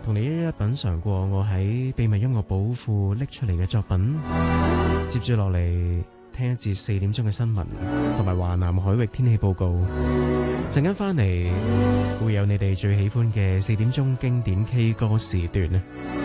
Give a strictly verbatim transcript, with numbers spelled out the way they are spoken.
同你一一品嘗過我喺秘密音樂寶庫拎出嚟嘅作品。接住落嚟聽一節四點鐘嘅新聞同埋華南海域天氣報告。陣間翻嚟會有你哋最喜歡嘅四點鐘經典 K 歌時段啊！